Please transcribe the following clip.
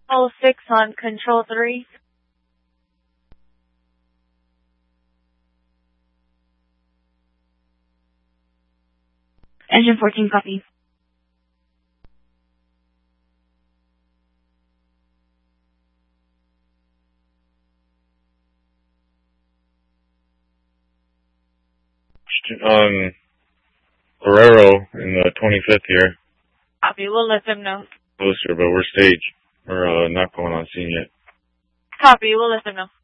All 6 on Control 3. Engine 14, copy. On Guerrero in the 25th here. Copy, we'll let them know. Closer, but we're staged. We're not going on scene yet. Copy, we'll let them know.